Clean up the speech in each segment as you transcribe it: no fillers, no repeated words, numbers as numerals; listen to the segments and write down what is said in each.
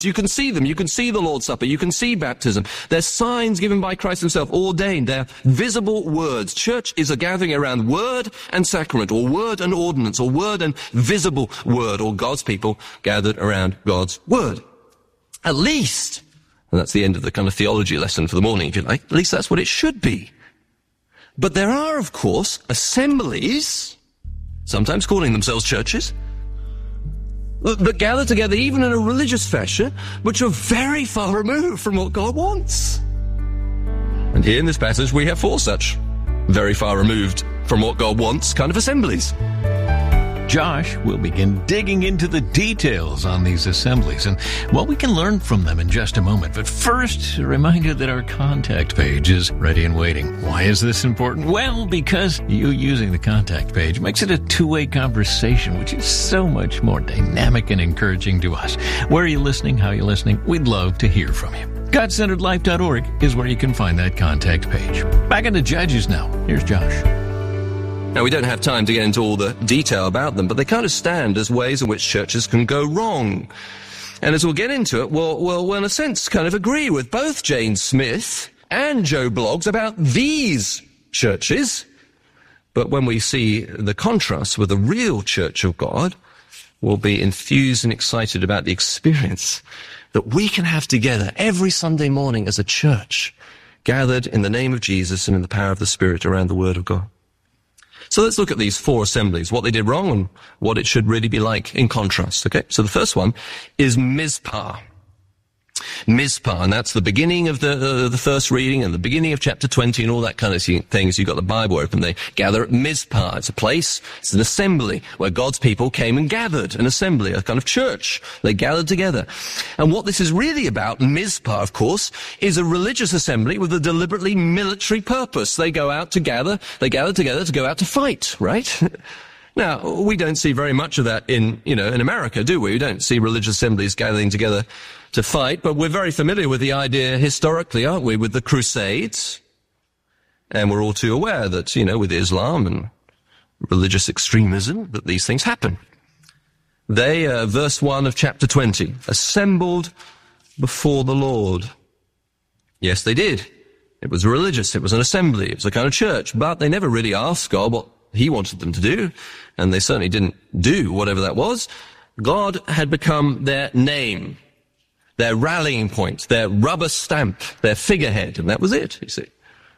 You can see them. You can see the Lord's Supper. You can see baptism. They're signs given by Christ himself, ordained. They're visible words. Church is a gathering around word and sacrament, or word and ordinance, or word and visible word, or God's people gathered around God's word. At least, and that's the end of the kind of theology lesson for the morning, if you like, at least that's what it should be. But there are, of course, assemblies, sometimes calling themselves churches, that gather together even in a religious fashion, which are very far removed from what God wants. And here in this passage we have 4 such very far removed from what God wants kind of assemblies. Josh will begin digging into the details on these assemblies and what we can learn from them in just a moment. But first, a reminder that our contact page is ready and waiting. Why is this important? Well, because you using the contact page makes it a two-way conversation, which is so much more dynamic and encouraging to us. Where are you listening? How are you listening? We'd love to hear from you. GodCenteredLife.org is where you can find that contact page. Back into Judges now. Here's Josh. Now, we don't have time to get into all the detail about them, but they kind of stand as ways in which churches can go wrong. And as we'll get into it, we'll in a sense kind of agree with both Jane Smith and Joe Bloggs about these churches. But when we see the contrast with the real Church of God, we'll be enthused and excited about the experience that we can have together every Sunday morning as a church, gathered in the name of Jesus and in the power of the Spirit around the Word of God. So let's look at these 4 assemblies, what they did wrong and what it should really be like in contrast, okay? So the first one is Mizpah. Mizpah, and that's the beginning of the first reading and the beginning of chapter 20 and all that kind of things. You've got the Bible open. They gather at Mizpah. It's a place, it's an assembly where God's people came and gathered, an assembly, a kind of church. They gathered together. And what this is really about, Mizpah, of course, is a religious assembly with a deliberately military purpose. They gather together to go out to fight, right? Now, we don't see very much of that in America, do we? We don't see religious assemblies gathering together to fight, but we're very familiar with the idea historically, aren't we, with the Crusades? And we're all too aware that, with Islam and religious extremism, that these things happen. They, verse 1 of chapter 20, assembled before the Lord. Yes, they did. It was religious, it was an assembly, it was a kind of church, but they never really asked God what he wanted them to do, and they certainly didn't do whatever that was. God had become their name, their rallying point, their rubber stamp, their figurehead, and that was it, you see.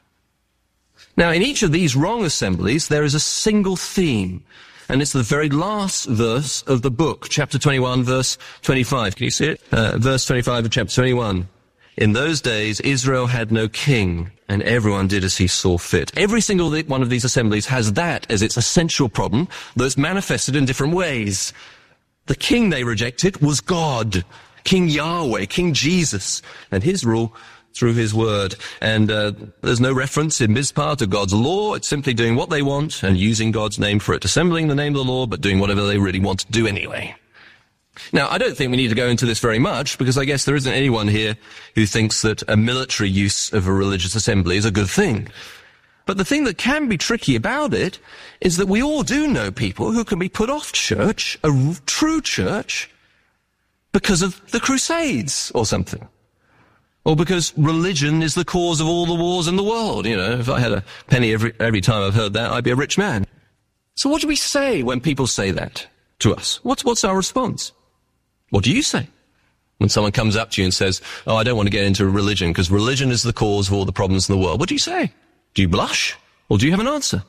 Now, in each of these wrong assemblies, there is a single theme, and it's the very last verse of the book, chapter 21, verse 25. Can you see it? Verse 25 of chapter 21. In those days, Israel had no king, and everyone did as he saw fit. Every single one of these assemblies has that as its essential problem that's manifested in different ways. The king they rejected was God, King Yahweh, King Jesus, and his rule through his word. And there's no reference in Mizpah to God's law. It's simply doing what they want and using God's name for it, assembling the name of the Lord, but doing whatever they really want to do anyway. Now, I don't think we need to go into this very much, because I guess there isn't anyone here who thinks that a military use of a religious assembly is a good thing. But the thing that can be tricky about it is that we all do know people who can be put off church, a true church, because of the Crusades or something. Or because religion is the cause of all the wars in the world. If I had a penny every time I've heard that, I'd be a rich man. So what do we say when people say that to us? What's our response? What do you say when someone comes up to you and says, oh, I don't want to get into religion because religion is the cause of all the problems in the world? What do you say? Do you blush? Or do you have an answer?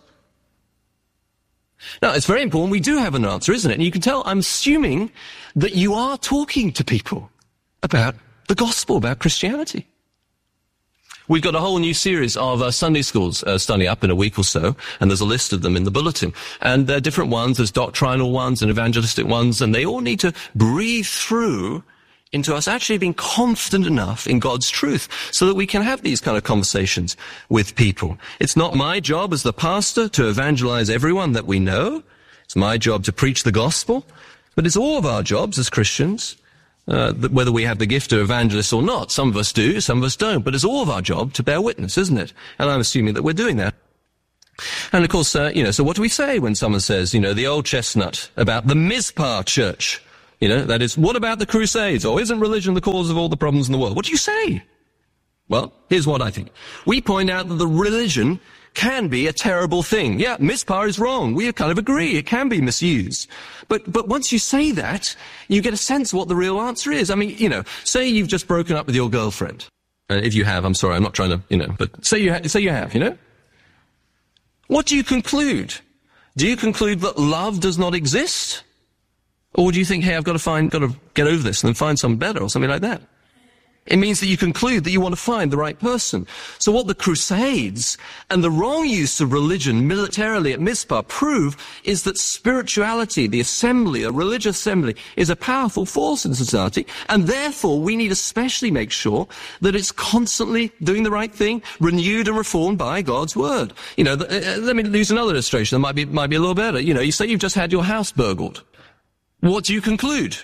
Now, it's very important we do have an answer, isn't it? And you can tell I'm assuming that you are talking to people about the gospel, about Christianity. We've got a whole new series of Sunday schools starting up in a week or so, and there's a list of them in the bulletin. And there are different ones, there's doctrinal ones and evangelistic ones, and they all need to breathe through into us actually being confident enough in God's truth so that we can have these kind of conversations with people. It's not my job as the pastor to evangelize everyone that we know. It's my job to preach the gospel, but it's all of our jobs as Christians, whether we have the gift of evangelists or not. Some of us do, some of us don't, but it's all of our job to bear witness, isn't it? And I'm assuming that we're doing that. And of course, so what do we say when someone says, the old chestnut about the Mizpah church? That is, what about the Crusades? Or isn't religion the cause of all the problems in the world? What do you say? Well, here's what I think. We point out that the religion can be a terrible thing. Yeah, Mizpah is wrong. We kind of agree. It can be misused. But once you say that, you get a sense of what the real answer is. I mean, say you've just broken up with your girlfriend. If you have, I'm sorry, I'm not trying to, but say you have. What do you conclude? Do you conclude that love does not exist? Or do you think, hey, I've got to get over this and then find someone better or something like that? It means that you conclude that you want to find the right person. So what the Crusades and the wrong use of religion militarily at Mizpah prove is that spirituality, the assembly, a religious assembly, is a powerful force in society, and therefore we need to especially make sure that it's constantly doing the right thing, renewed and reformed by God's word. Let me use another illustration that might be a little better. You say you've just had your house burgled. What do you conclude?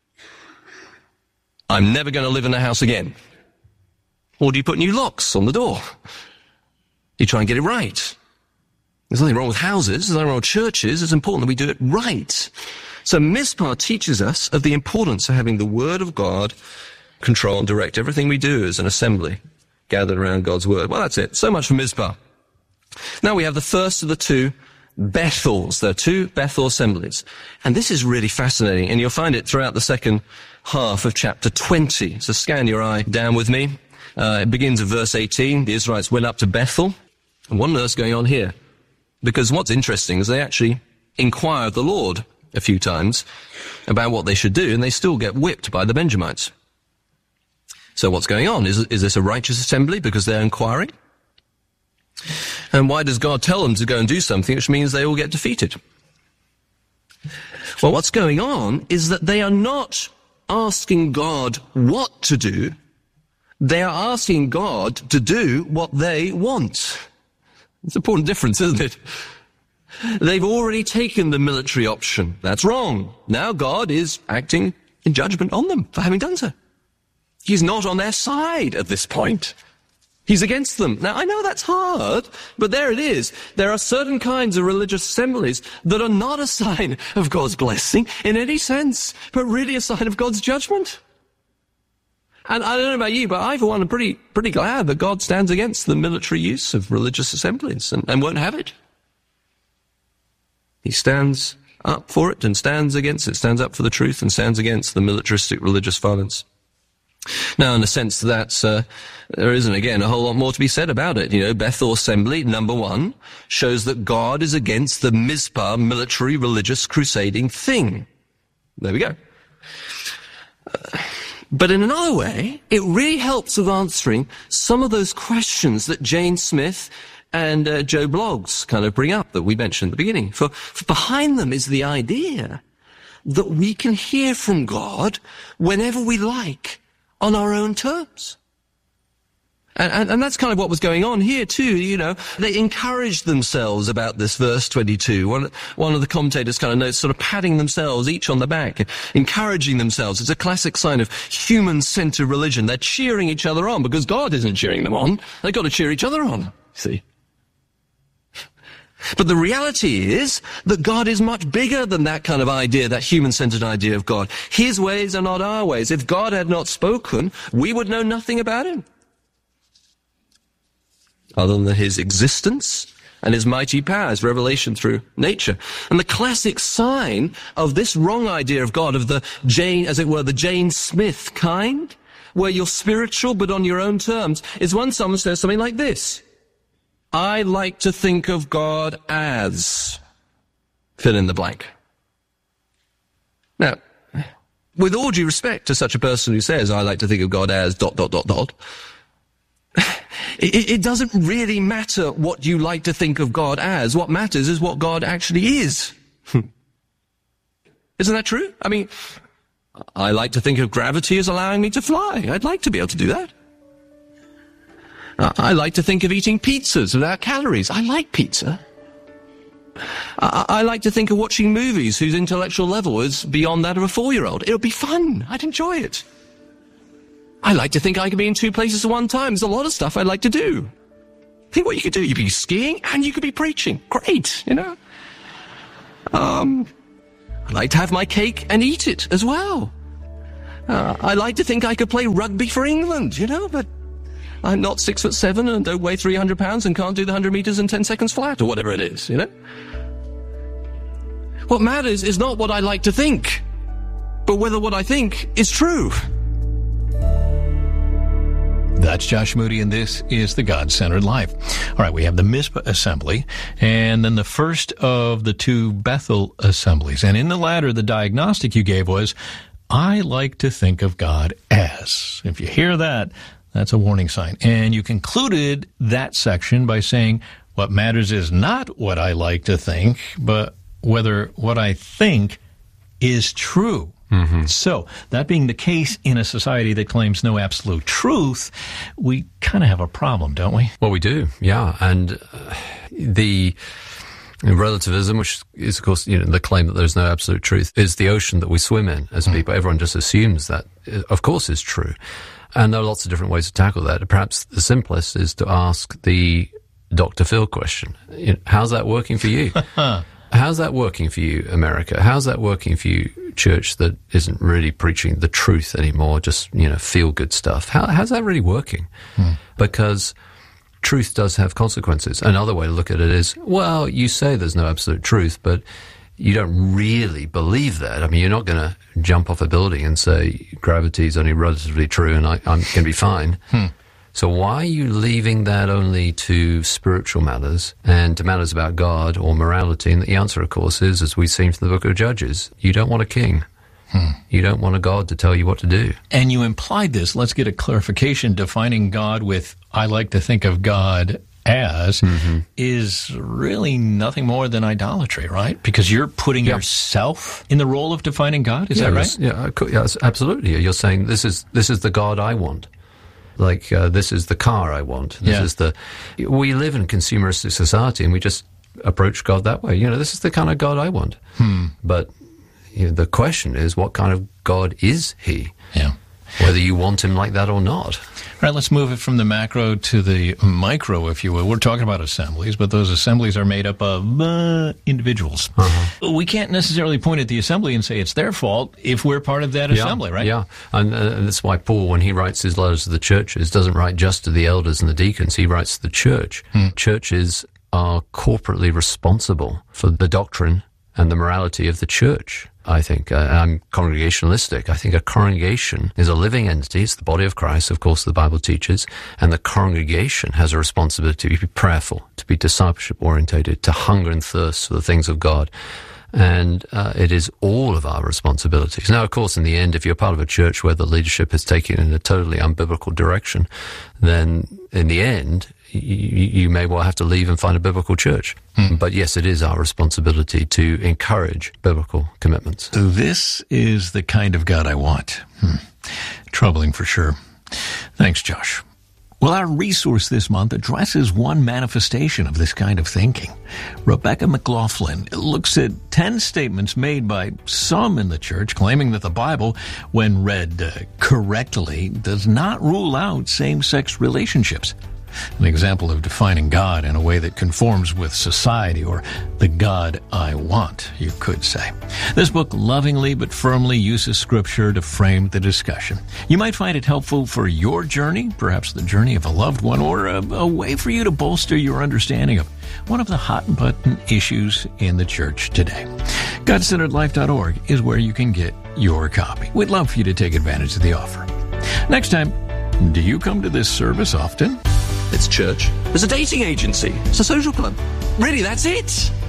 I'm never going to live in a house again. Or do you put new locks on the door? You try and get it right. There's nothing wrong with houses, there's nothing wrong with churches. It's important that we do it right. So Mizpah teaches us of the importance of having the word of God control and direct everything we do as an assembly gathered around God's word. Well, that's it. So much for Mizpah. Now we have the first of the two Bethels. There are two Bethel assemblies. And this is really fascinating, and you'll find it throughout the second half of chapter 20. So scan your eye down with me. It begins at verse 18. The Israelites went up to Bethel. And what on earth's going on here? Because what's interesting is they actually inquire of the Lord a few times about what they should do, and they still get whipped by the Benjamites. So what's going on? Is this a righteous assembly because they're inquiring? And why does God tell them to go and do something which means they all get defeated? Well, what's going on is that they are not asking God what to do. They are asking God to do what they want. It's an important difference, isn't it? They've already taken the military option. That's wrong. Now God is acting in judgment on them for having done so. He's not on their side at this point. He's against them. Now, I know that's hard, but there it is. There are certain kinds of religious assemblies that are not a sign of God's blessing in any sense, but really a sign of God's judgment. And I don't know about you, but I, for one, am pretty glad that God stands against the military use of religious assemblies and won't have it. He stands up for it and stands against it, stands up for the truth and stands against the militaristic religious violence. Now, in a sense, there isn't, again, a whole lot more to be said about it. Bethel Assembly, number one, shows that God is against the Mizpah military religious crusading thing. There we go. But in another way, it really helps with answering some of those questions that Jane Smith and Joe Bloggs kind of bring up that we mentioned at the beginning. For behind them is the idea that we can hear from God whenever we like, on our own terms. And that's kind of what was going on here too, They encouraged themselves about this verse 22. One of the commentators kind of notes, sort of patting themselves each on the back, encouraging themselves. It's a classic sign of human-centered religion. They're cheering each other on because God isn't cheering them on. They've got to cheer each other on, see. But the reality is that God is much bigger than that kind of idea, that human-centered idea of God. His ways are not our ways. If God had not spoken, we would know nothing about him, other than his existence and his mighty power, his revelation through nature. And the classic sign of this wrong idea of God, of the Jane Smith kind, where you're spiritual but on your own terms, is when someone says something like this: I like to think of God as fill in the blank. Now, with all due respect to such a person who says, I like to think of God as ... It doesn't really matter what you like to think of God as. What matters is what God actually is. Isn't that true? I mean, I like to think of gravity as allowing me to fly. I'd like to be able to do that. I like to think of eating pizzas without calories. I like pizza. I like to think of watching movies whose intellectual level is beyond that of a 4-year-old. It'll be fun. I'd enjoy it. I like to think I could be in 2 places at one time. There's a lot of stuff I'd like to do. Think what you could do. You could be skiing and you could be preaching. Great, I'd like to have my cake and eat it as well. I like to think I could play rugby for England, but I'm not 6'7" and don't weigh 300 pounds and can't do the 100 meters in 10 seconds flat or whatever it is, What matters is not what I like to think, but whether what I think is true. That's Josh Moody, and this is The God-Centered Life. All right, we have the Mizpah Assembly, and then the first of the two Bethel Assemblies. And in the latter, the diagnostic you gave was, I like to think of God as. If you hear that, that's a warning sign. And you concluded that section by saying, what matters is not what I like to think, but whether what I think is true. Mm-hmm. So, that being the case in a society that claims no absolute truth, we kind of have a problem, don't we? Well, we do, yeah. And the relativism, which is, of course, the claim that there's no absolute truth, is the ocean that we swim in as people. Everyone just assumes that, of course, is true. And there are lots of different ways to tackle that. Perhaps the simplest is to ask the Dr. Phil question. How's that working for you? How's that working for you, America? How's that working for you, church that isn't really preaching the truth anymore, just, feel-good stuff? How's that really working? Because truth does have consequences. Another way to look at it is, well, you say there's no absolute truth, but you don't really believe that. I mean, you're not going to jump off a building and say gravity is only relatively true and I'm going to be fine. So why are you leaving that only to spiritual matters and to matters about God or morality? And the answer, of course, is, as we've seen from the book of Judges, you don't want a king. You don't want a God to tell you what to do. And you implied this. Let's get a clarification. Defining God with, I like to think of God as, is really nothing more than idolatry, right? Because you're putting yourself in the role of defining God. Is that right? Yeah, absolutely. You're saying, this is the God I want. Like, this is the car I want. We live in a consumeristic society and we just approach God that way. This is the kind of God I want. But the question is, what kind of God is he? Yeah. Whether you want him like that or not. All right, let's move it from the macro to the micro, if you will. We're talking about assemblies, but those assemblies are made up of individuals. We can't necessarily point at the assembly and say it's their fault if we're part of that assembly, right? Yeah, and that's why Paul, when he writes his letters to the churches, doesn't write just to the elders and the deacons. He writes to the church. Churches are corporately responsible for the doctrine and the morality of the church. I think I'm congregationalistic. I think a congregation is a living entity. It's the body of Christ, of course, the Bible teaches. And the congregation has a responsibility to be prayerful, to be discipleship-orientated, to hunger and thirst for the things of God. And it is all of our responsibilities. Now, of course, in the end, if you're part of a church where the leadership is taken in a totally unbiblical direction, then in the end, you may well have to leave and find a biblical church. But yes, it is our responsibility to encourage biblical commitments. This is the kind of God I want. Troubling for sure. Thanks, Josh. Well, our resource this month addresses one manifestation of this kind of thinking. Rebecca McLaughlin looks at 10 statements made by some in the church claiming that the Bible, when read correctly, does not rule out same-sex relationships. An example of defining God in a way that conforms with society, or the God I want, you could say. This book lovingly but firmly uses Scripture to frame the discussion. You might find it helpful for your journey, perhaps the journey of a loved one, or a way for you to bolster your understanding of one of the hot-button issues in the church today. GodCenteredLife.org is where you can get your copy. We'd love for you to take advantage of the offer. Next time, do you come to this service often? It's church. There's a dating agency. It's a social club. Really, that's it.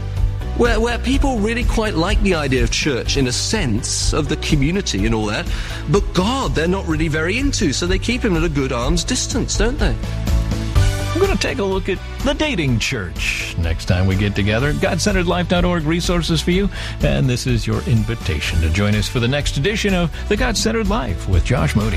Where people really quite like the idea of church in a sense of the community and all that, but God they're not really very into, so they keep him at a good arm's distance, don't they? We're going to take a look at the dating church next time we get together. GodCenteredLife.org resources for you, and this is your invitation to join us for the next edition of The God-Centered Life with Josh Moody.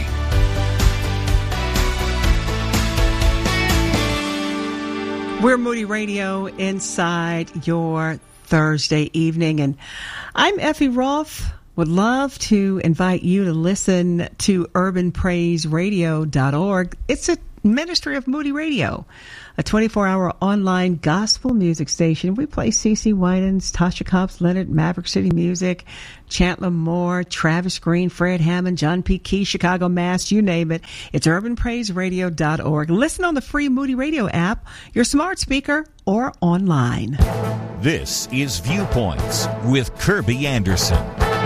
We're Moody Radio inside your Thursday evening, and I'm Effie Roth. Would love to invite you to listen to urbanpraiseradio.org. It's a Ministry of Moody Radio, a 24-hour online gospel music station. We play CeCe Winans, Tasha Cobbs Leonard, Maverick City Music, Chandler Moore, Travis Green, Fred Hammond, John P. Key, Chicago Mass, you name it. It's urbanpraiseradio.org. Listen on the free Moody Radio app, your smart speaker, or online. This is Viewpoints with Kirby Anderson.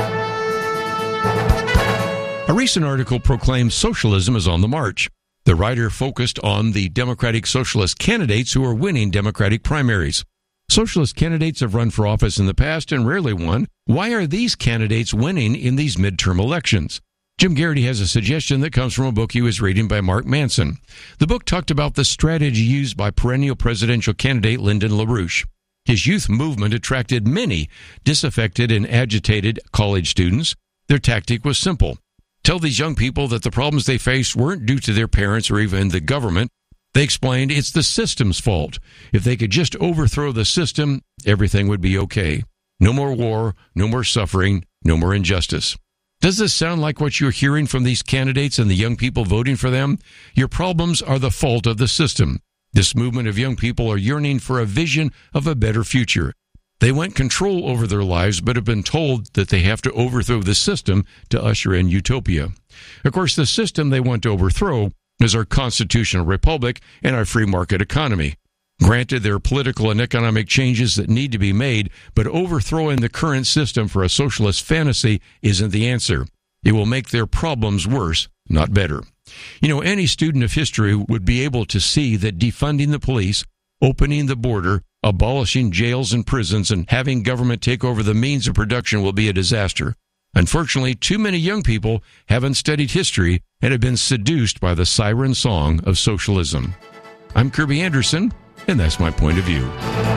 A recent article proclaims socialism is on the march. The writer focused on the Democratic Socialist candidates who are winning Democratic primaries. Socialist candidates have run for office in the past and rarely won. Why are these candidates winning in these midterm elections? Jim Garrity has a suggestion that comes from a book he was reading by Mark Manson. The book talked about the strategy used by perennial presidential candidate Lyndon LaRouche. His youth movement attracted many disaffected and agitated college students. Their tactic was simple. Tell these young people that the problems they faced weren't due to their parents or even the government. They explained it's the system's fault. If they could just overthrow the system, everything would be okay. No more war, no more suffering, no more injustice. Does this sound like what you're hearing from these candidates and the young people voting for them? Your problems are the fault of the system. This movement of young people are yearning for a vision of a better future. They want control over their lives, but have been told that they have to overthrow the system to usher in utopia. Of course, the system they want to overthrow is our constitutional republic and our free market economy. Granted, there are political and economic changes that need to be made, but overthrowing the current system for a socialist fantasy isn't the answer. It will make their problems worse, not better. You know, any student of history would be able to see that defunding the police, opening the border, abolishing jails and prisons, and having government take over the means of production will be a disaster. Unfortunately, too many young people haven't studied history and have been seduced by the siren song of socialism. I'm Kirby Anderson, and that's my point of view.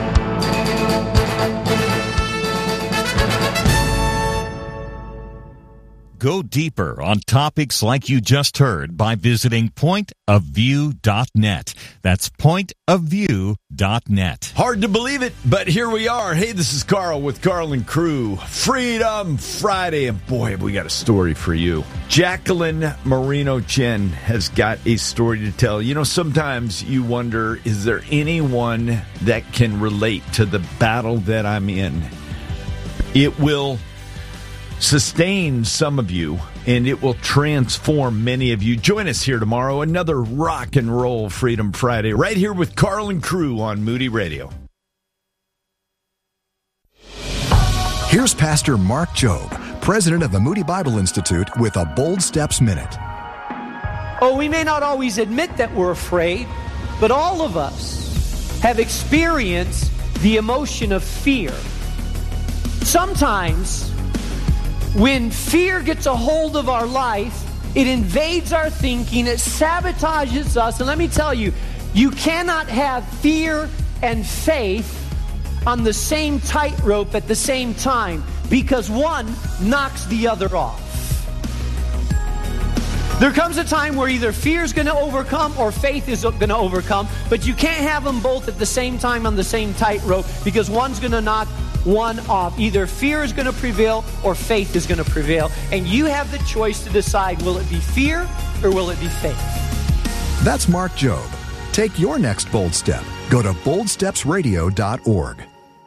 Go deeper on topics like you just heard by visiting pointofview.net. That's pointofview.net. Hard to believe it, but here we are. Hey, this is Carl with Carl and Crew. Freedom Friday, and boy, have we got a story for you. Jacqueline Marino-Chen has got a story to tell. You know, sometimes you wonder, is there anyone that can relate to the battle that I'm in? It will sustain some of you, and it will transform many of you. Join us here tomorrow, another rock and roll Freedom Friday, right here with Carl and Crew on Moody Radio. Here's Pastor Mark Jobe, president of the Moody Bible Institute, with a Bold Steps Minute. Oh, we may not always admit that we're afraid, but all of us have experienced the emotion of fear. Sometimes, when fear gets a hold of our life, it invades our thinking, it sabotages us. And let me tell you, you cannot have fear and faith on the same tightrope at the same time, because one knocks the other off. There comes a time where either fear is going to overcome or faith is going to overcome, but you can't have them both at the same time on the same tightrope, because one's going to knock one off. Either fear is going to prevail or faith is going to prevail. And you have the choice to decide, will it be fear or will it be faith? That's Mark Jobe. Take your next bold step. Go to boldstepsradio.org.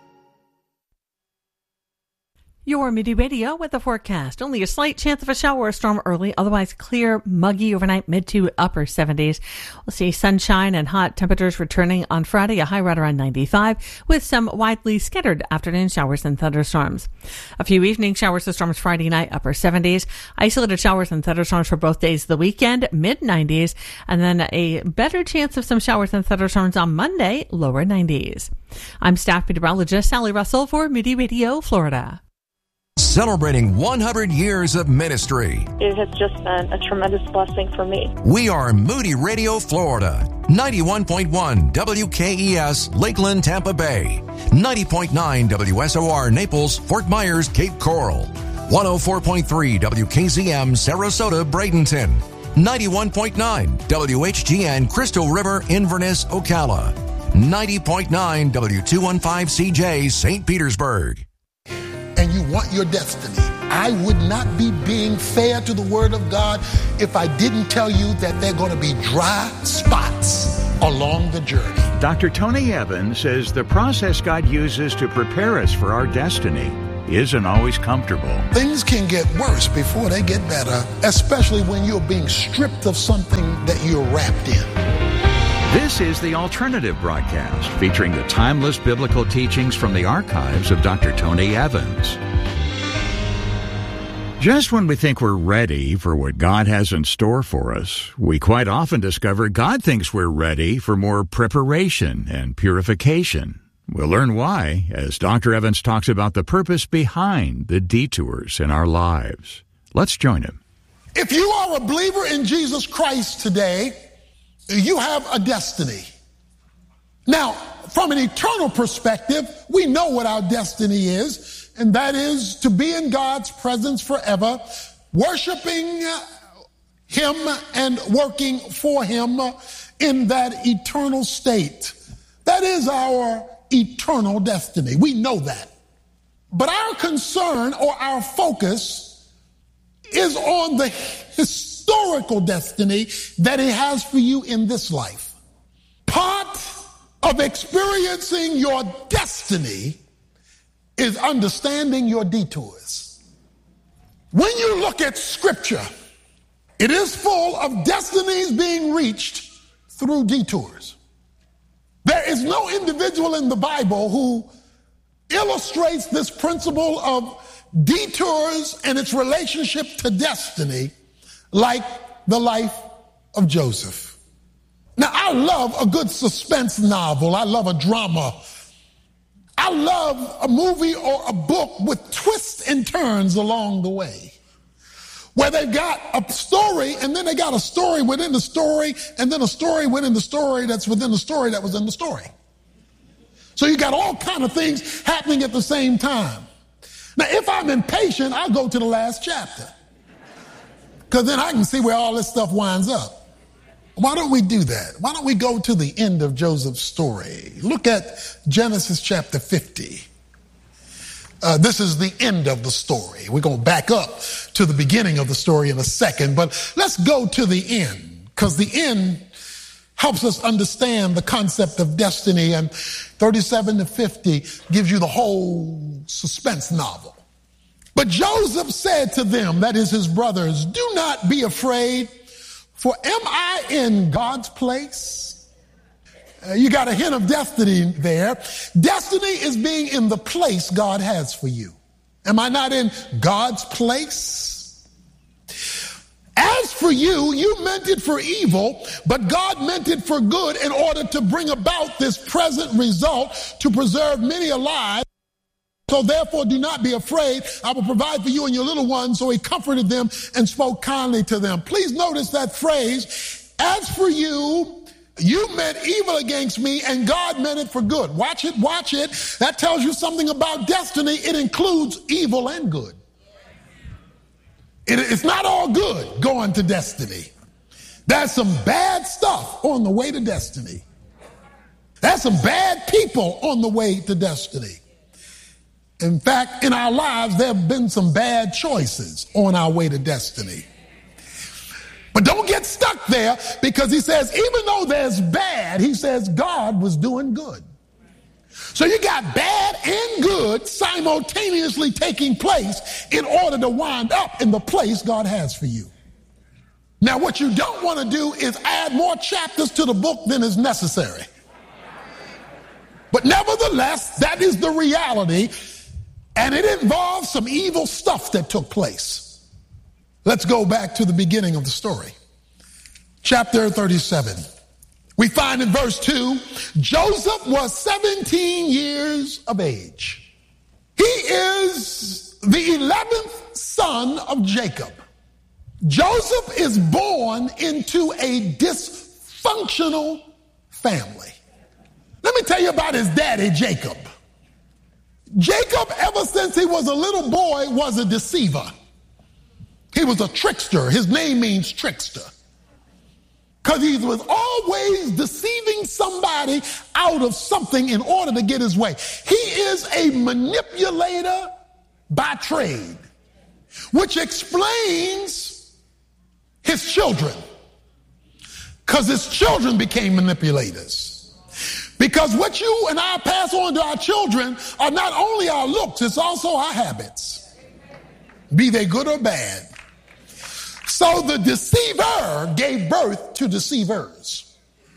Your Moody Radio with the forecast. Only a slight chance of a shower or storm early, otherwise clear, muggy overnight, mid to upper 70s. We'll see sunshine and hot temperatures returning on Friday, a high right around 95, with some widely scattered afternoon showers and thunderstorms. A few evening showers and storms Friday night, upper 70s. Isolated showers and thunderstorms for both days of the weekend, mid 90s, and then a better chance of some showers and thunderstorms on Monday, lower 90s. I'm staff meteorologist Sally Russell for Moody Radio, Florida. Celebrating 100 years of ministry. It has just been a tremendous blessing for me. We are Moody Radio, Florida. 91.1 WKES, Lakeland, Tampa Bay. 90.9 WSOR, Naples, Fort Myers, Cape Coral. 104.3 WKZM, Sarasota, Bradenton. 91.9 WHGN, Crystal River, Inverness, Ocala. 90.9 W215CJ, St. Petersburg. And you want your destiny I would not be being fair to the Word of God if I didn't tell you that there are going to be dry spots along the journey. Dr. Tony Evans says the process God uses to prepare us for our destiny isn't always comfortable. Things can get worse before they get better, especially when you're being stripped of something that you're wrapped in. This is The Alternative Broadcast, featuring the timeless biblical teachings from the archives of Dr. Tony Evans. Just when we think we're ready for what God has in store for us, we quite often discover God thinks we're ready for more preparation and purification. We'll learn why as Dr. Evans talks about the purpose behind the detours in our lives. Let's join him. If you are a believer in Jesus Christ today, you have a destiny. Now, from an eternal perspective, we know what our destiny is. And that is to be in God's presence forever, worshiping Him and working for Him in that eternal state. That is our eternal destiny. We know that. But our concern or our focus is on the historical destiny that He has for you in this life. Part of experiencing your destiny is understanding your detours. When you look at Scripture, it is full of destinies being reached through detours. There is no individual in the Bible who illustrates this principle of detours and its relationship to destiny like the life of Joseph. Now, I love a good suspense novel. I love a drama. I love a movie or a book with twists and turns along the way, where they've got a story and then they got a story within the story and then a story within the story that's within the story that was in the story. So you got all kind of things happening at the same time. Now, if I'm impatient, I'll go to the last chapter, because then I can see where all this stuff winds up. Why don't we do that? Why don't we go to the end of Joseph's story? Look at Genesis chapter 50. This is the end of the story. We're going to back up to the beginning of the story in a second, but let's go to the end, because the end helps us understand the concept of destiny, and 37 to 50 gives you the whole suspense novel. But Joseph said to them, that is his brothers, "Do not be afraid, for am I in God's place?" You got a hint of destiny there. Destiny is being in the place God has for you. Am I not in God's place? As for you, you meant it for evil, but God meant it for good in order to bring about this present result, to preserve many alive. So therefore, do not be afraid. I will provide for you and your little ones. So he comforted them and spoke kindly to them. Please notice that phrase, as for you, you meant evil against me and God meant it for good. Watch it, watch it. That tells you something about destiny. It includes evil and good. It's not all good going to destiny. There's some bad stuff on the way to destiny. There's some bad people on the way to destiny. In fact, in our lives, there have been some bad choices on our way to destiny. But don't get stuck there, because he says, even though there's bad, he says God was doing good. So you got bad and good simultaneously taking place in order to wind up in the place God has for you. Now, what you don't want to do is add more chapters to the book than is necessary. But nevertheless, that is the reality. And it involves some evil stuff that took place. Let's go back to the beginning of the story. Chapter 37. We find in verse 2, Joseph was 17 years of age. He is the 11th son of Jacob. Joseph is born into a dysfunctional family. Let me tell you about his daddy, Jacob. Jacob, ever since he was a little boy, was a deceiver. He was a trickster. His name means trickster. Because he was always deceiving somebody out of something in order to get his way. He is a manipulator by trade. which explains his children. Because his children became manipulators. Because what you and I pass on to our children are not only our looks, it's also our habits, be they good or bad. So the deceiver gave birth to deceivers.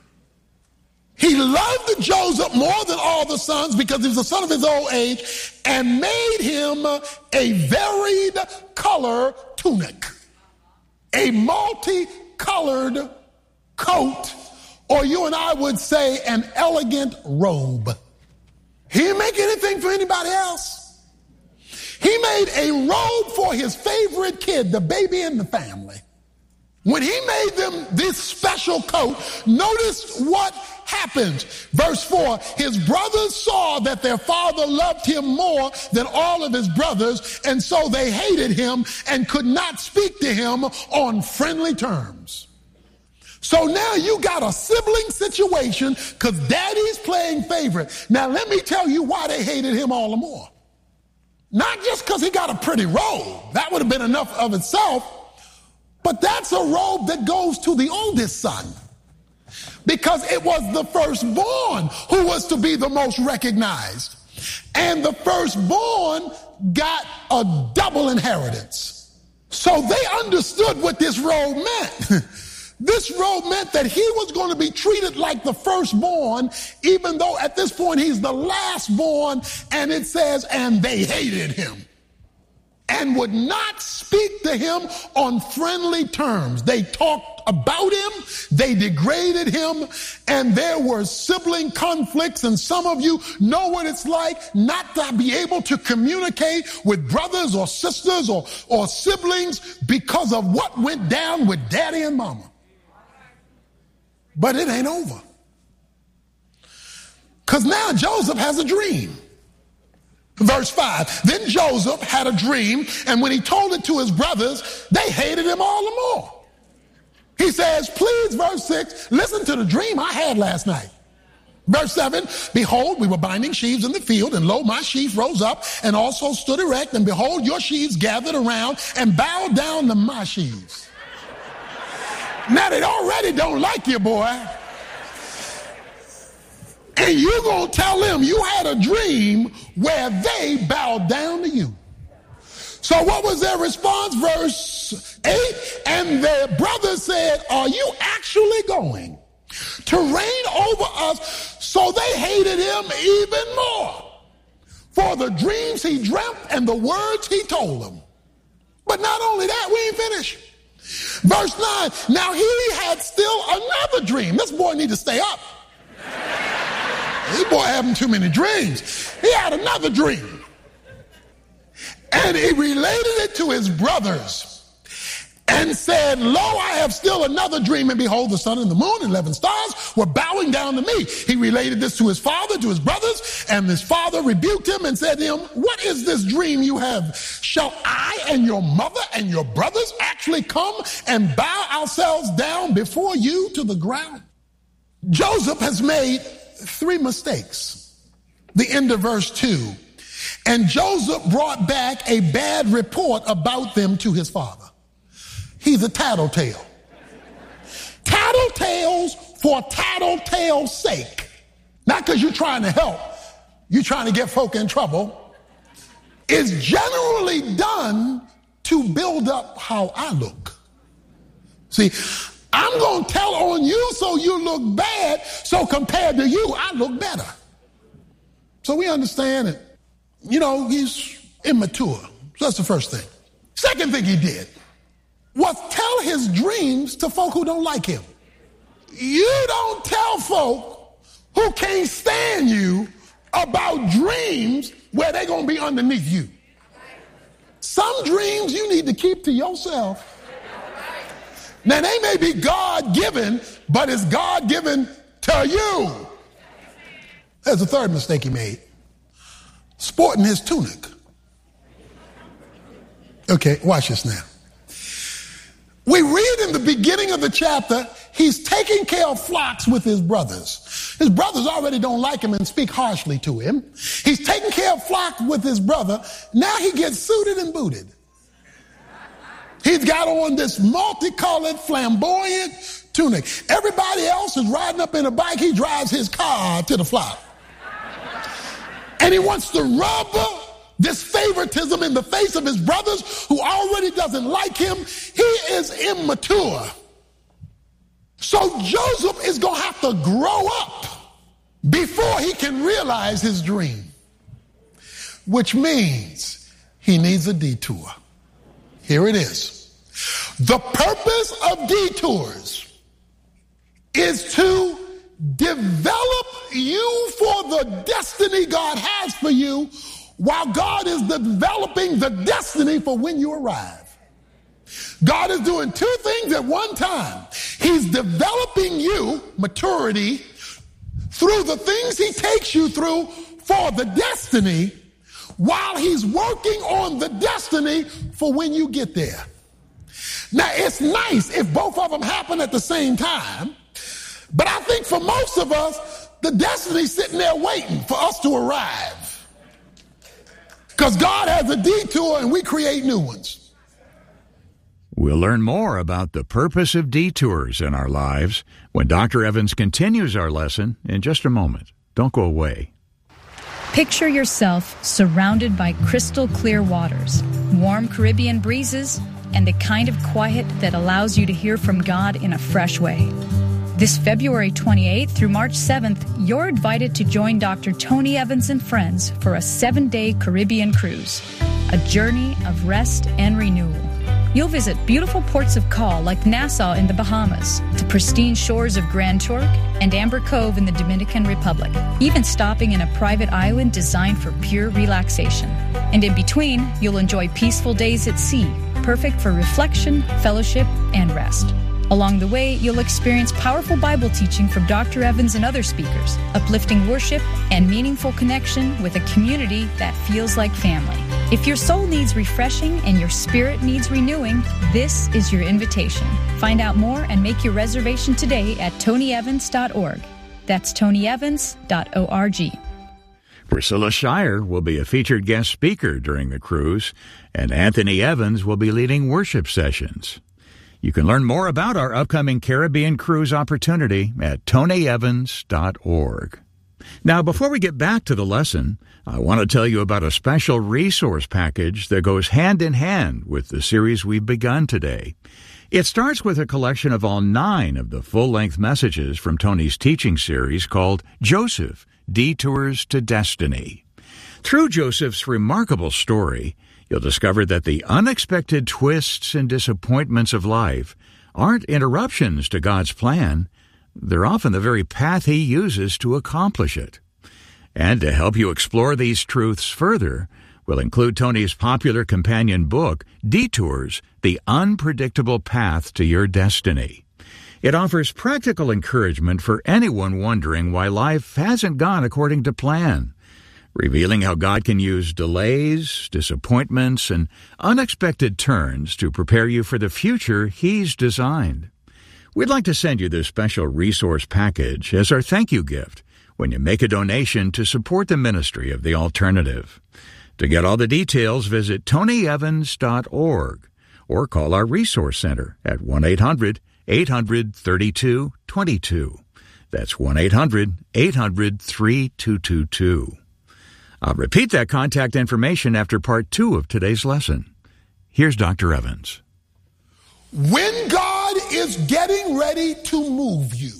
He loved Joseph more than all the sons because he was the son of his old age, and made him a varied color tunic, a multicolored coat, or you and I would say an elegant robe. He didn't make anything for anybody else. He made a robe for his favorite kid, the baby in the family. When he made them this special coat, notice what happens. Verse 4, his brothers saw that their father loved him more than all of his brothers, and so they hated him and could not speak to him on friendly terms. So now you got a sibling situation because daddy's playing favorite. Now let me tell you why they hated him all the more. Not just because he got a pretty robe. That would have been enough of itself. But that's a robe that goes to the oldest son. Because it was the firstborn who was to be the most recognized. And the firstborn got a double inheritance. So they understood what this robe meant. This robe meant that he was going to be treated like the firstborn, even though at this point he's the lastborn, and it says, and they hated him and would not speak to him on friendly terms. They talked about him, they degraded him, and there were sibling conflicts, and some of you know what it's like not to be able to communicate with brothers or sisters or siblings because of what went down with daddy and mama. But it ain't over. Because now Joseph has a dream. Verse 5, then Joseph had a dream, and when he told it to his brothers, they hated him all the more. He says, please, verse 6, listen to the dream I had last night. Verse 7, behold, we were binding sheaves in the field, and lo, my sheaf rose up and also stood erect, and behold, your sheaves gathered around and bowed down to my sheaves. Now they already don't like you, boy. And you're going to tell them you had a dream where they bowed down to you. So what was their response? Verse 8, and their brother said, are you actually going to reign over us? So they hated him even more for the dreams he dreamt and the words he told them. But not only that, we ain't finished. Verse 9, now he had still another dream. This boy need to stay up. This boy having too many dreams. He had another dream. And he related it to his brothers and said, lo, I have still another dream, and behold, the sun and the moon and 11 stars were bowing down to me. He related this to his father, to his brothers, and his father rebuked him and said to him, what is this dream you have? Shall I and your mother and your brothers actually come and bow ourselves down before you to the ground? Joseph has made 3 mistakes. The end of verse 2. And Joseph brought back a bad report about them to his father. He's a tattletale. Tattletales for tattletale's sake. Not because you're trying to help, you're trying to get folk in trouble. Is generally done to build up how I look. See, I'm going to tell on you so you look bad, so compared to you, I look better. So we understand it. You know, he's immature. So that's the first thing. Second thing he did was tell his dreams to folk who don't like him. You don't tell folk who can't stand you about dreams where they're going to be underneath you. Some dreams you need to keep to yourself. Now, they may be God-given, but it's God-given to you. There's the third mistake he made. Sporting his tunic. Okay, watch this now. We read in the beginning of the chapter, he's taking care of flocks with his brothers. His brothers already don't like him and speak harshly to him. He's taking care of flocks with his brother. Now he gets suited and booted. He's got on this multicolored, flamboyant tunic. Everybody else is riding up in a bike. He drives his car to the flock. And he wants to rub this favoritism in the face of his brothers who already doesn't like him. He is immature. So Joseph is going to have to grow up before he can realize his dream, which means he needs a detour. Here it is. The purpose of detours is to develop you for the destiny God has for you while God is developing the destiny for when you arrive. God is doing two things at one time. He's developing you, maturity, through the things he takes you through for the destiny, while he's working on the destiny for when you get there. Now, it's nice if both of them happen at the same time, but I think for most of us, the destiny's sitting there waiting for us to arrive. Because God has a detour and we create new ones. We'll learn more about the purpose of detours in our lives when Dr. Evans continues our lesson in just a moment. Don't go away. Picture yourself surrounded by crystal clear waters, warm Caribbean breezes, and the kind of quiet that allows you to hear from God in a fresh way. This February 28th through March 7th, you're invited to join Dr. Tony Evans and friends for a 7-day Caribbean cruise, a journey of rest and renewal. You'll visit beautiful ports of call like Nassau in the Bahamas, the pristine shores of Grand Turk, and Amber Cove in the Dominican Republic, even stopping in a private island designed for pure relaxation. And in between, you'll enjoy peaceful days at sea, perfect for reflection, fellowship, and rest. Along the way, you'll experience powerful Bible teaching from Dr. Evans and other speakers, uplifting worship, and meaningful connection with a community that feels like family. If your soul needs refreshing and your spirit needs renewing, this is your invitation. Find out more and make your reservation today at tonyevans.org. That's tonyevans.org. Priscilla Shire will be a featured guest speaker during the cruise, and Anthony Evans will be leading worship sessions. You can learn more about our upcoming Caribbean cruise opportunity at tonyevans.org. Now, before we get back to the lesson, I want to tell you about a special resource package that goes hand in hand with the series we've begun today. It starts with a collection of all 9 of the full-length messages from Tony's teaching series called Joseph, Detours to Destiny. Through Joseph's remarkable story, you'll discover that the unexpected twists and disappointments of life aren't interruptions to God's plan. They're often the very path He uses to accomplish it. And to help you explore these truths further, we'll include Tony's popular companion book, Detours, The Unpredictable Path to Your Destiny. It offers practical encouragement for anyone wondering why life hasn't gone according to plan, revealing how God can use delays, disappointments, and unexpected turns to prepare you for the future He's designed. We'd like to send you this special resource package as our thank you gift when you make a donation to support the ministry of The Alternative. To get all the details, visit tonyevans.org or call our resource center at 1-800-800-3222. That's 1-800-800-3222. I'll repeat that contact information after part 2 of today's lesson. Here's Dr. Evans. When God is getting ready to move you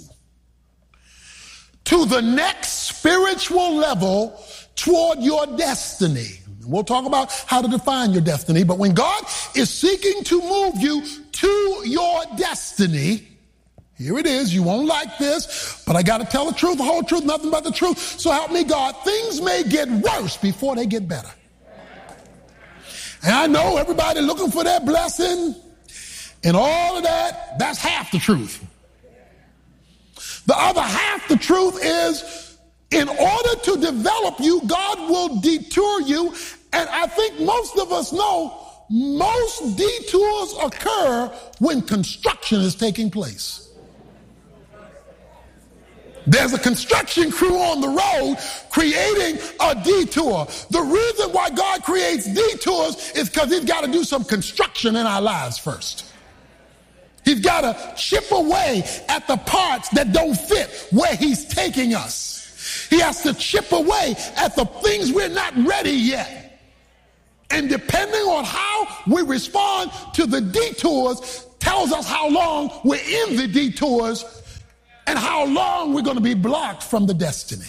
to the next spiritual level toward your destiny, we'll talk about how to define your destiny, but when God is seeking to move you to your destiny, here it is. You won't like this, but I got to tell the truth, the whole truth, nothing but the truth. So help me God. Things may get worse before they get better. And I know everybody looking for that blessing and all of that. That's half the truth. The other half the truth is, in order to develop you, God will detour you. And I think most of us know most detours occur when construction is taking place. There's a construction crew on the road creating a detour. The reason why God creates detours is because he's got to do some construction in our lives first. He's got to chip away at the parts that don't fit where he's taking us. He has to chip away at the things we're not ready yet. And depending on how we respond to the detours tells us how long we're in the detours and how long we're going to be blocked from the destiny.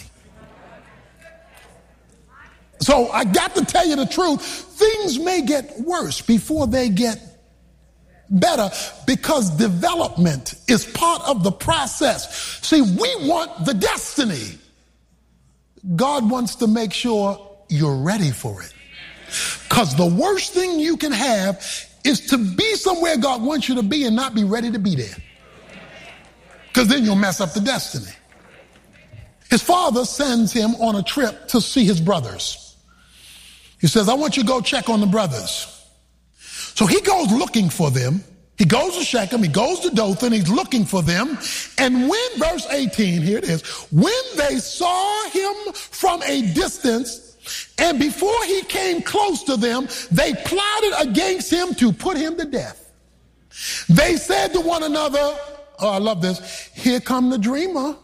So I got to tell you the truth. Things may get worse before they get better because development is part of the process. See, we want the destiny. God wants to make sure you're ready for it. Because the worst thing you can have is to be somewhere God wants you to be and not be ready to be there. Because then you'll mess up the destiny. His father sends him on a trip to see his brothers. He says, I want you to go check on the brothers. So he goes looking for them. He goes to Shechem, he goes to Dothan, he's looking for them. And when, verse 18, here it is, when they saw him from a distance, and before he came close to them, they plotted against him to put him to death. They said to one another, oh, I love this, here come the dreamer.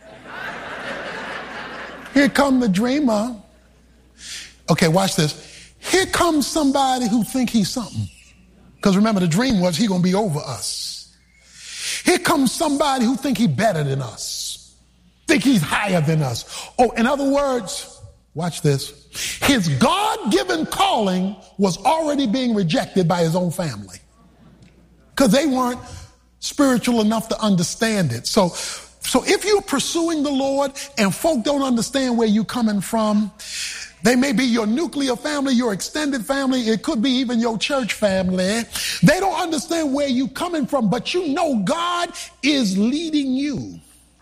Here come the dreamer. Okay, watch this. Here comes somebody who think he's something. Because remember, the dream was he going to be over us. Here comes somebody who think he better than us. Think he's higher than us. Oh, in other words, watch this. His God-given calling was already being rejected by his own family. Because they weren't spiritual enough to understand it. So if you're pursuing the Lord and folk don't understand where you're coming from, they may be your nuclear family, your extended family. It could be even your church family. They don't understand where you're coming from, but you know God is leading you.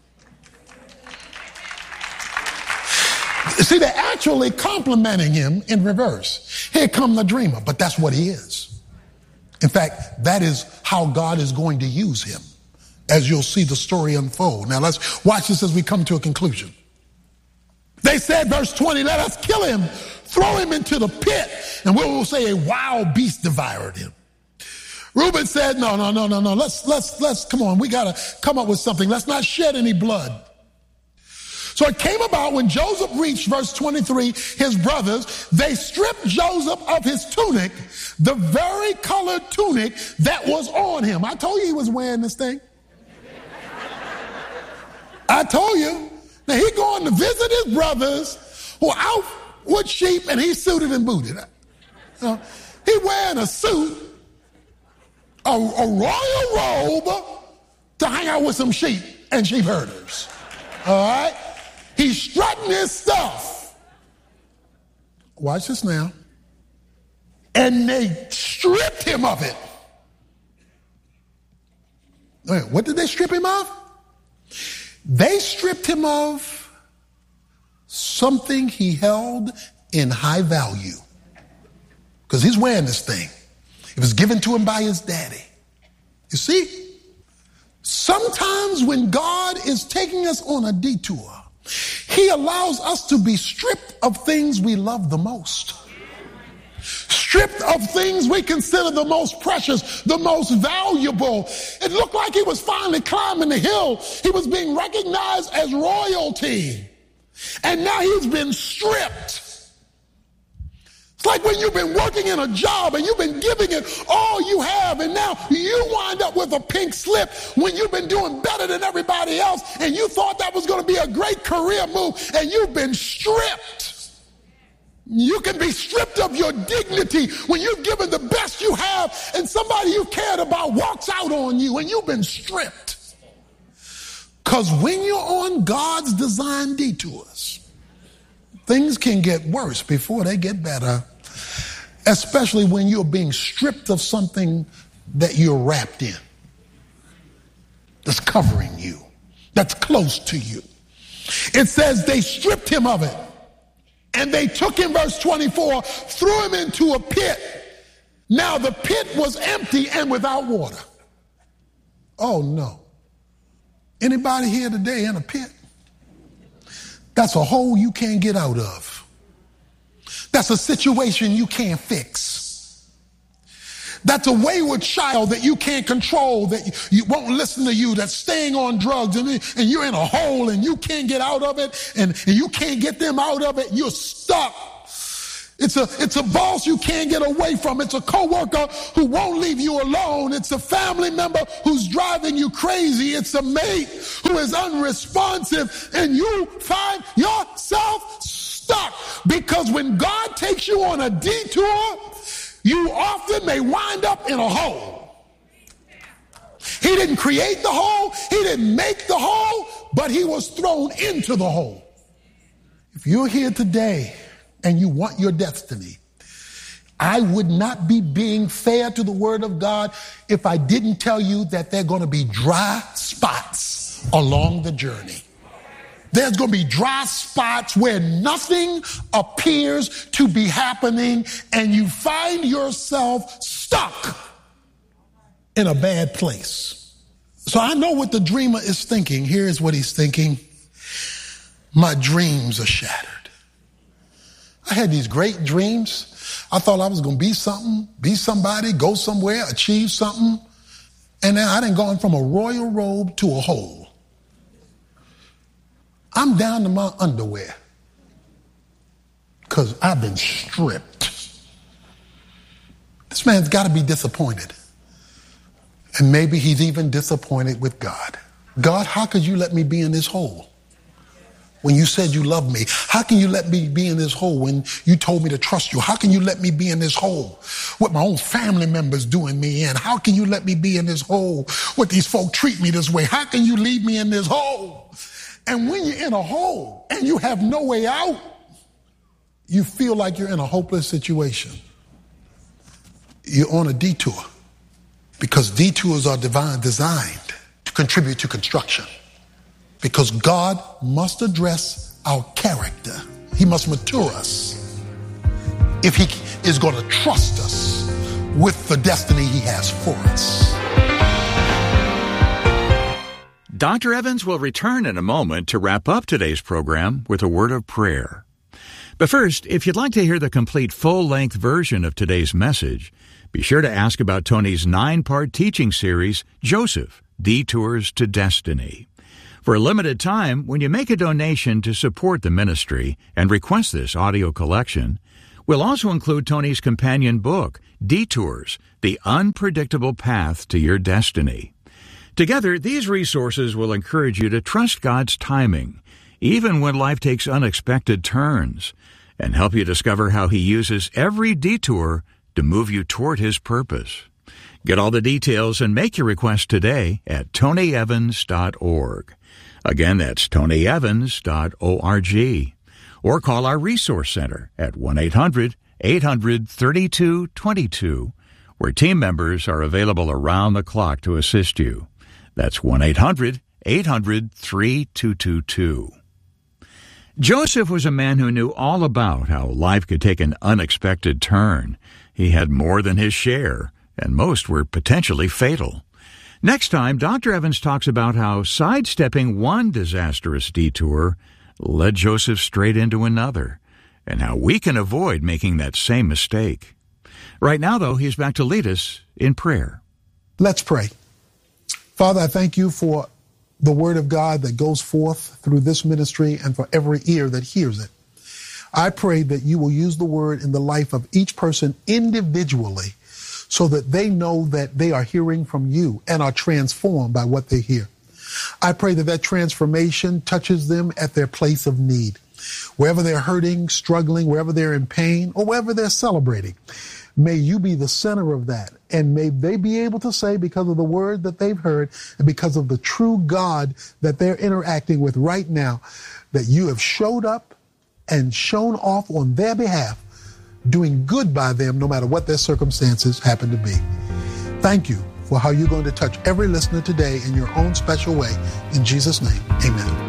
See, they're actually complimenting him in reverse. Here come the dreamer, but that's what he is. In fact, that is how God is going to use him, as you'll see the story unfold. Now let's watch this as we come to a conclusion. They said, verse 20, let us kill him, throw him into the pit, and we will say a wild beast devoured him. Reuben said, no, let's come on, we got to come up with something. Let's not shed any blood. So it came about when Joseph reached verse 23, his brothers, they stripped Joseph of his tunic, the very colored tunic that was on him. I told you he was wearing this thing. I told you. Now he going to visit his brothers who are out with sheep and he's suited and booted. He wearing a suit, a royal robe to hang out with some sheep and sheep herders. All right? He's strutting his stuff. Watch this now. And they stripped him of it. Wait, what did they strip him of? They stripped him of something he held in high value. Because he's wearing this thing. It was given to him by his daddy. You see, sometimes when God is taking us on a detour, he allows us to be stripped of things we love the most. Stripped of things we consider the most precious, the most valuable. It looked like he was finally climbing the hill. He was being recognized as royalty. And now he's been stripped. It's like when you've been working in a job and you've been giving it all you have, and now you wind up with a pink slip when you've been doing better than everybody else, and you thought that was going to be a great career move, and you've been stripped. You can be stripped of your dignity when you've given the best you have and somebody you cared about walks out on you and you've been stripped. Because when you're on God's design detours, things can get worse before they get better, especially when you're being stripped of something that you're wrapped in, that's covering you, that's close to you. It says they stripped him of it. And they took him, verse 24, threw him into a pit. Now the pit was empty and without water. Oh no. Anybody here today in a pit? That's a hole you can't get out of. That's a situation you can't fix. That's a wayward child that you can't control, that you won't listen to you, that's staying on drugs, and you're in a hole and you can't get out of it, and you can't get them out of it. You're stuck. It's a boss you can't get away from. It's a coworker who won't leave you alone. It's a family member who's driving you crazy. It's a mate who is unresponsive, and you find yourself stuck. Because when God takes you on a detour, you often may wind up in a hole. He didn't create the hole. He didn't make the hole, but he was thrown into the hole. If you're here today and you want your destiny, I would not be being fair to the word of God if I didn't tell you that there are going to be dry spots along the journey. There's going to be dry spots where nothing appears to be happening, and you find yourself stuck in a bad place. So I know what the dreamer is thinking. Here's what he's thinking. My dreams are shattered. I had these great dreams. I thought I was going to be something, be somebody, go somewhere, achieve something. And now I done gone from a royal robe to a hole. I'm down to my underwear because I've been stripped. This man's got to be disappointed. And maybe he's even disappointed with God. God, how could you let me be in this hole when you said you love me? How can you let me be in this hole when you told me to trust you? How can you let me be in this hole with my own family members doing me in? How can you let me be in this hole with these folk treat me this way? How can you leave me in this hole? And when you're in a hole and you have no way out, you feel like you're in a hopeless situation. You're on a detour because detours are designed to contribute to construction. Because God must address our character. He must mature us if he is going to trust us with the destiny he has for us. Dr. Evans will return in a moment to wrap up today's program with a word of prayer. But first, if you'd like to hear the complete full-length version of today's message, be sure to ask about Tony's 9-part teaching series, Joseph, Detours to Destiny. For a limited time, when you make a donation to support the ministry and request this audio collection, we'll also include Tony's companion book, Detours, The Unpredictable Path to Your Destiny. Together, these resources will encourage you to trust God's timing, even when life takes unexpected turns, and help you discover how He uses every detour to move you toward His purpose. Get all the details and make your request today at tonyevans.org. Again, that's tonyevans.org. Or call our Resource Center at 1-800-800-3222, where team members are available around the clock to assist you. That's 1-800-800-3222. Joseph was a man who knew all about how life could take an unexpected turn. He had more than his share, and most were potentially fatal. Next time, Dr. Evans talks about how sidestepping one disastrous detour led Joseph straight into another, and how we can avoid making that same mistake. Right now, though, he's back to lead us in prayer. Let's pray. Father, I thank you for the word of God that goes forth through this ministry and for every ear that hears it. I pray that you will use the word in the life of each person individually so that they know that they are hearing from you and are transformed by what they hear. I pray that that transformation touches them at their place of need. Wherever they're hurting, struggling, wherever they're in pain, or wherever they're celebrating, may you be the center of that. And may they be able to say, because of the word that they've heard and because of the true God that they're interacting with right now, that you have showed up and shown off on their behalf, doing good by them no matter what their circumstances happen to be. Thank you for how you're going to touch every listener today in your own special way. In Jesus' name, amen.